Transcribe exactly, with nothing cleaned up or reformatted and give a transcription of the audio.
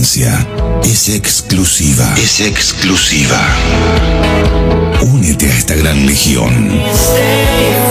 experiencia es exclusiva. Es exclusiva. Únete a esta gran legión.